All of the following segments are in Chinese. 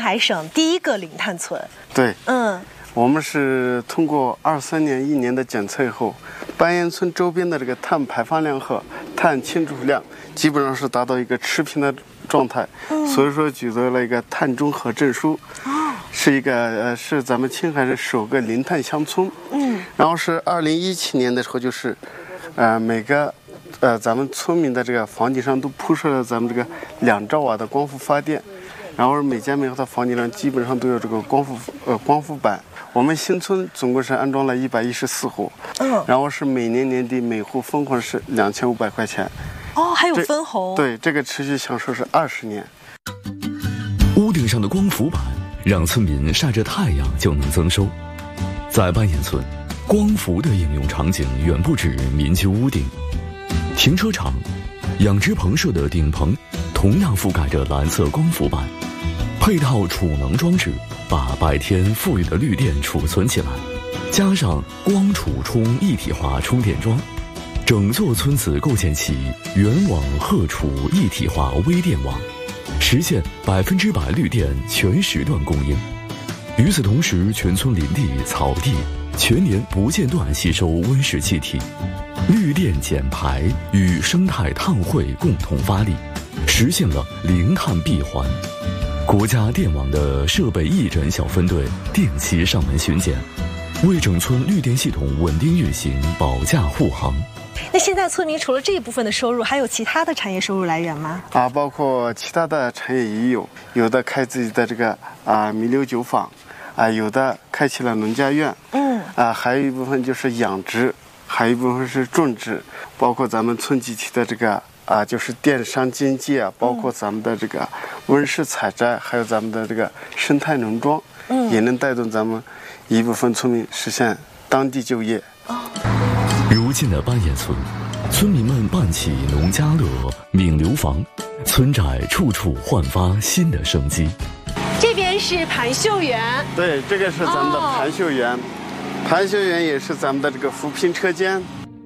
海省第一个零碳村。 对，我们是通过23年1年的检测以后，班岩村周边的这个碳排放量和碳清除量基本上是达到一个持平的状态，所以说取得了一个碳中和证书，是咱们青海市首个零碳乡村。然后是2017年的时候，就是每个咱们村民的这个房顶上都铺设了咱们这个2兆瓦的光伏发电，然后每家每户的房顶上基本上都有这个光伏板。我们新村总共是安装了114户，然后是每年年底每户分红是2500块钱。 还有分红。 对，这个持续享受是20年。 屋顶上的光伏板让村民晒着太阳就能增收。在班岩村，光伏的应用场景远不止民居屋顶，停车场、养殖棚舍的顶棚同样覆盖着蓝色光伏板，配套储能装置把白天富裕的绿电储存起来，加上光储充一体化充电桩，整座村子构建起原网荷储一体化微电网，实现100%绿电全时段供应。与此同时，全村林地、草地全年不间断吸收温室气体，绿电减排与生态碳汇共同发力，实现了零碳闭环。国家电网的设备义诊小分队定期上门巡检，为整村绿电系统稳定运行保驾护航。 那现在村民除了这一部分的收入，还有其他的产业收入来源吗？ 包括其他的产业也有的开自己的这个米酒酒坊，有的开启了农家院，还有一部分就是养殖，还有一部分是种植，包括咱们村集体的这个就是电商经济包括咱们的这个温室采摘，还有咱们的这个生态农庄，也能带动咱们一部分村民实现当地就业。 如今的班岩村，村民们办起农家乐、闽流房，村寨处处焕发新的生机。 这边是盘秀园， 对，这个是咱们的盘秀园，盘秀园也是咱们的这个扶贫车间。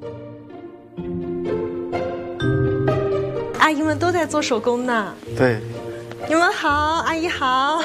阿姨们都在做手工呢。 对， 你们好，阿姨好。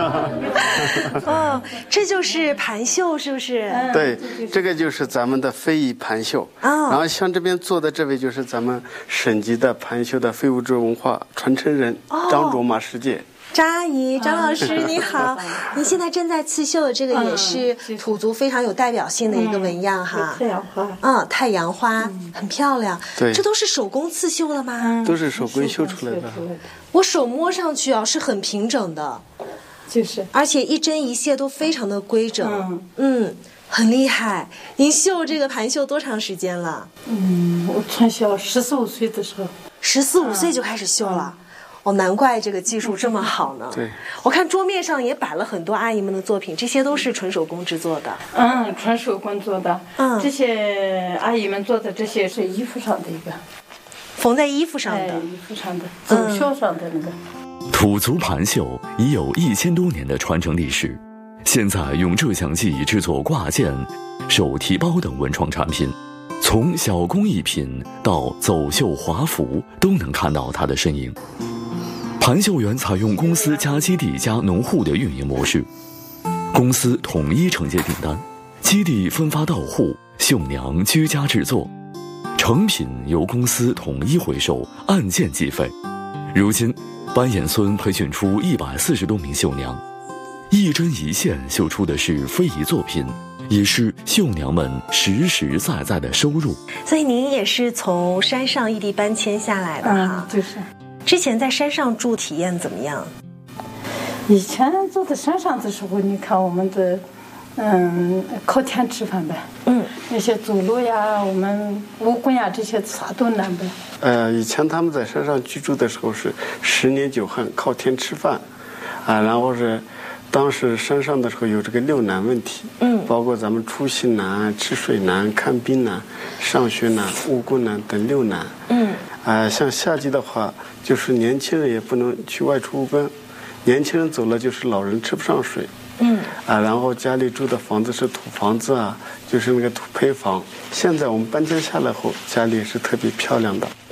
这就是盘绣，是不是？ 对，这个就是咱们的非遗盘绣。然后像这边做的这位就是咱们省级的盘绣的非物质文化传承人张卓玛师姐。 张阿姨、张老师，你好！您现在正在刺绣的这个也是土族非常有代表性的一个纹样哈。 太阳花。 太阳花很漂亮。 对， 这都是手工刺绣的吗？ 都是手工绣出来的。 我手摸上去是很平整的，而且一针一线都非常的规整。很厉害。您绣这个盘绣多长时间了？ 我从小14、15岁的时候 ，14、15岁就开始绣了。难怪这个技术这么好呢。 对， 我看桌面上也摆了很多阿姨们的作品，这些都是纯手工制作的。 纯手工做的。这些阿姨们做的这些是衣服上的一个， 缝在衣服上的， 衣服上的，走袖上的那个。 土族盘绣已有1000多年的传承历史，现在用鹧鸪记制作挂件、手提包等文创产品，从小工艺品到走绣华服，都能看到它的身影。盘绣园采用公司加基地加农户的运营模式，公司统一承接订单，基地分发到户，绣娘居家制作，成品由公司统一回收，按件计费。如今，班岩村培训出140多名绣娘，一针一线绣出的是非遗作品，也是绣娘们实实在在的收入。 所以您也是从山上异地搬迁下来的哈？ 就是。 之前在山上住体验怎么样？ 以前住在山上的时候，你看我们的，靠天吃饭呗。那些走路呀，我们务工呀，这些啥都难呗。 以前他们在山上居住的时候是10年9旱，靠天吃饭，然后是当时山上的时候有这个6难问题，包括咱们出行难、吃水难、看病难、上学难、务工难等6难。像夏季的话，就是年轻人也不能去外出务工，年轻人走了就是老人吃不上水。然后家里住的房子是土房子就是那个土坯房。现在我们搬迁下来后，家里是特别漂亮的。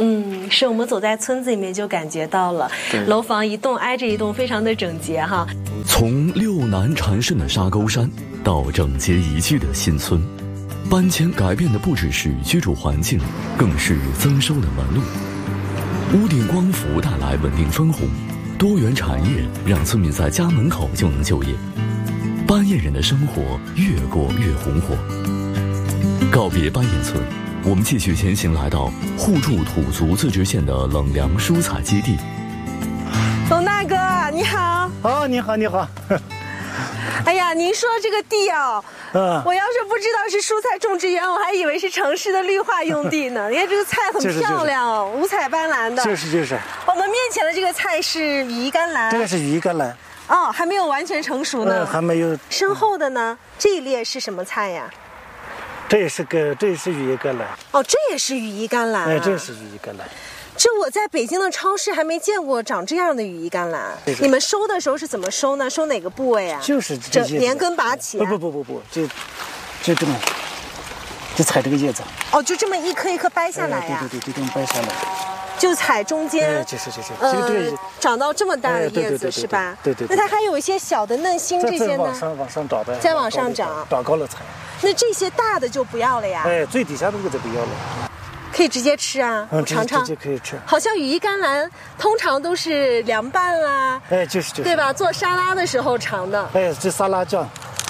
是我们走在村子里面就感觉到了，楼房一栋挨着一栋，非常的整洁哈。 从六南缠身的沙沟山到整洁宜居的新村，搬迁改变的不只是居住环境，更是增收的门路。屋顶光伏带来稳定分红，多元产业让村民在家门口就能就业，班彦人的生活越过越红火。告别班彦村，我们继续前行，来到互助土族自治县的冷凉蔬菜基地。 董大哥你好。 哦，你好你好。 哎呀，您说这个地啊，我要是不知道是蔬菜种植园，我还以为是城市的绿化用地呢。你看这个菜很漂亮哦，五彩斑斓的。 就是。 我们面前的这个菜是羽衣甘蓝。 这个是羽衣甘蓝。 哦，还没有完全成熟呢。 还没有。 身后的呢？这一列是什么菜呀？ 这也是羽衣甘蓝。 哦，这也是羽衣甘蓝。 哎，这也是羽衣甘蓝。 这我在北京的超市还没见过长这样的羽衣甘蓝。你们收的时候是怎么收呢？收哪个部位啊？ 就是这些连根拔起。 不，就这么，就采这个叶子。 哦，就这么一颗一颗掰下来呀？ 对，这么掰下来。 就采中间。 就是。 长到这么大的叶子是吧？ 对。 那它还有一些小的嫩心这些呢？ 往上长呗。 再往上长。 长高了采。 那这些大的就不要了呀？ 哎，最底下那个就不要了。 可以直接吃啊，我尝尝。 直接可以吃。 好像羽衣甘蓝通常都是凉拌啦， 就是， 对吧？做沙拉的时候尝的。 这沙拉酱，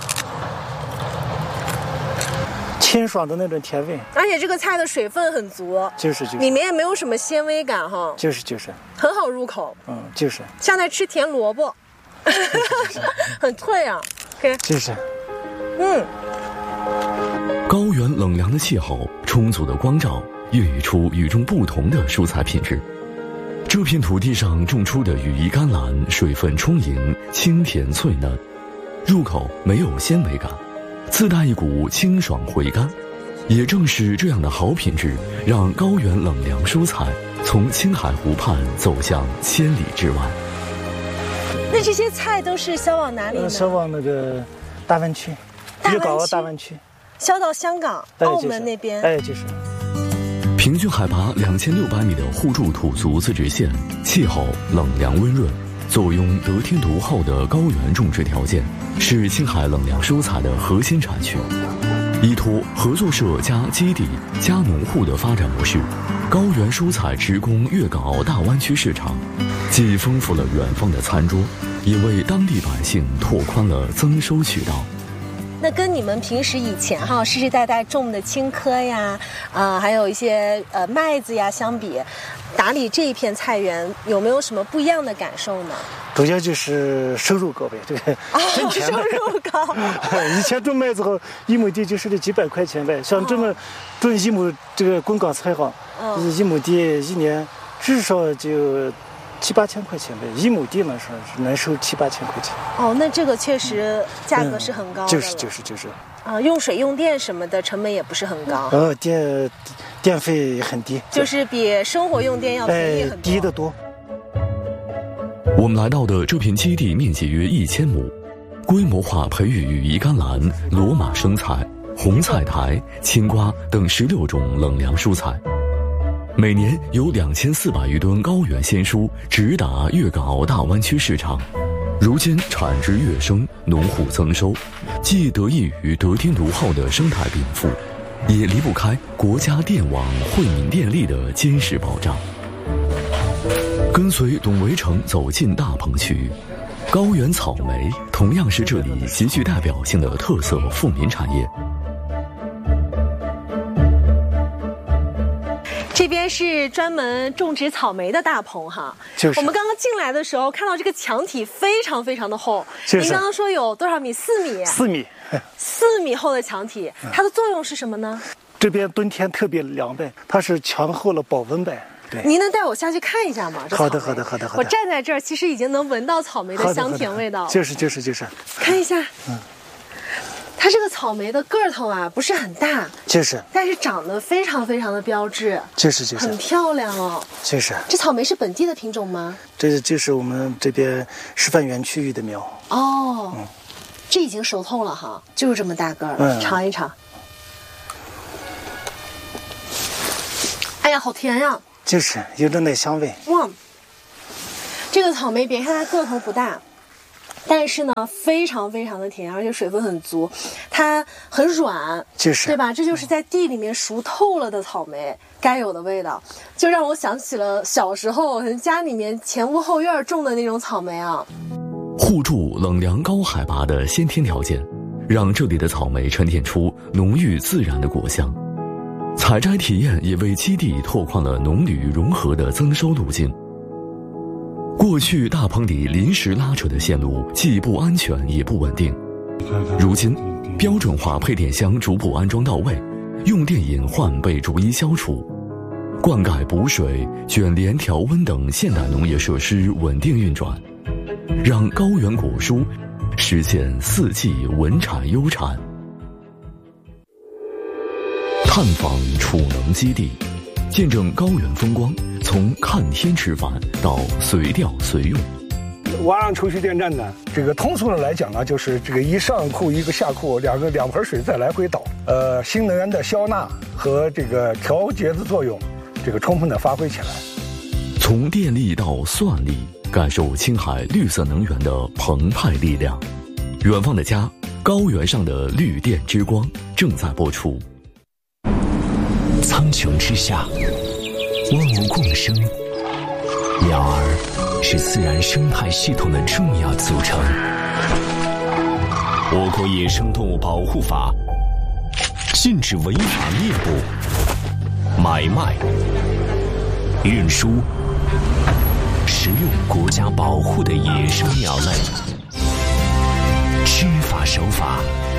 清爽的那种甜味。 而且这个菜的水分很足， 就是， 里面也没有什么纤维感哈。 就是， 很好入口。 就是。 像在吃甜萝卜，很脆啊。 就是。 高原冷凉的气候，充足的光照，孕育出与众不同的蔬菜品质。这片土地上种出的羽衣甘蓝，水分充盈，清甜脆嫩，入口没有纤维感，自带一股清爽回甘。也正是这样的好品质，让高原冷凉蔬菜从青海湖畔走向千里之外。 那这些菜都是销往哪里呢？ 销往那个大湾区，粤港澳大湾区。 销到香港、澳门那边。 就是。 平均海拔2600米的互助土族自治县，气候冷凉温润，坐拥得天独厚的高原种植条件，是青海冷凉蔬菜的核心产区。依托合作社加基地加农户的发展模式，高原蔬菜直供粤港澳大湾区市场，既丰富了远方的餐桌，也为当地百姓拓宽了增收渠道。 那跟你们平时以前世世代代种的青稞呀，还有一些麦子呀相比，打理这一片菜园有没有什么不一样的感受呢？ 主要就是收入高呗，这个挣钱呗。 收入高。 以前种麦子后，1亩地就是几百块钱呗，像这么种1亩这个滚岗菜1亩地一年至少就7、8千块钱呗，1亩地呢是能收7、8千块钱。 那这个确实价格是很高的。 就是。 用水用电什么的成本也不是很高。 电费很低， 就是比生活用电要便宜很多。 低得多。 我们来到的这片基地面积约1000亩，规模化培育羽衣甘蓝、罗马生菜、红菜苔、青瓜等16种冷凉蔬菜。每年有2400余吨高原鲜蔬直达粤港澳大湾区市场，如今产值跃升，农户增收，既得益于得天独厚的生态禀赋，也离不开国家电网、惠民电力的坚实保障。跟随董维成走进大棚区，高原草莓同样是这里极具代表性的特色富民产业。 这边是专门种植草莓的大棚哈。我们刚刚进来的时候看到这个墙体非常非常的厚。您刚刚说有多少米？4米。4米。4米厚的墙体，它的作用是什么呢？ 这边冬天特别凉呗，它是墙厚了保温呗。对。 您能带我下去看一下吗？ 好的。 我站在这儿，其实已经能闻到草莓的香甜味道。 就是。 看一下。它这个草莓的个头不是很大，但是长得非常非常的标致，很漂亮哦。这草莓是本地的品种吗？ 这就是我们这边示范园区域的苗。 这已经熟透了哈，就是这么大个儿，尝一尝。哎呀，好甜呀！ 就是有着奶香味。 哇，这个草莓别看它个头不大，但是呢非常非常的甜，而且水分很足，它很软， 就是对吧？这就是在地里面熟透了的草莓该有的味道，就让我想起了小时候家里面前屋后院种的那种草莓啊。 互助冷凉高海拔的先天条件，让这里的草莓沉淀出浓郁自然的果香。采摘体验也为基地拓宽了农旅融合的增收路径。过去大棚里临时拉扯的线路既不安全也不稳定，如今标准化配电箱逐步安装到位，用电隐患被逐一消除，灌溉补水、卷帘调温等现代农业设施稳定运转，让高原果蔬实现4季稳产优产。探访储能基地，见证高原风光，从看天吃饭到随钓随用。 瓦朗抽蓄电站呢，这个通俗的来讲呢，就是这个一上库一个下库，两盆水再来回倒，新能源的消纳和这个调节的作用，这个充分的发挥起来。 从电力到算力，感受青海绿色能源的澎湃力量。远方的家，高原上的绿电之光正在播出。 苍穹之下，万物共生，鸟儿是自然生态系统的重要组成。我国野生动物保护法禁止违法猎捕、买卖、运输、食用国家保护的野生鸟类。知法守法，